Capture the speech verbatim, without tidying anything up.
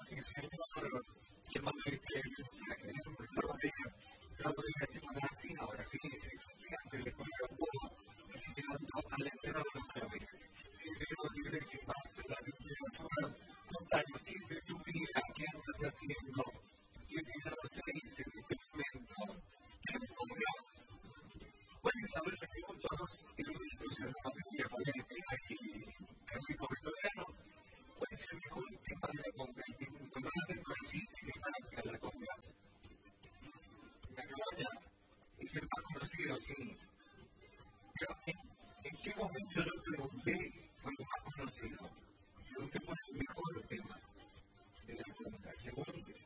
sí, señor. ¿Qué más me dice el mensaje? Luego de luego de la semana así, ahora sí, sí, sí, sí, antes de poner un huevo, llegando al emperador otra vez. Si Dios quiere sin más la literatura, contanos, dice tu vida, ¿qué andas haciendo? Si Dios se dice tu momento, ¿qué me pongo? Puedes saber que tengo todos eruditos en la materia política y cambio victoriano. Puede ser mejor que para la compra y un tomate por el sitio que para la compra. La cabaña y ser más conocido, sí. Pero ¿en, en qué momento lo pregunté por lo más conocido? Pregunté por el mejor tema de la pregunta. Según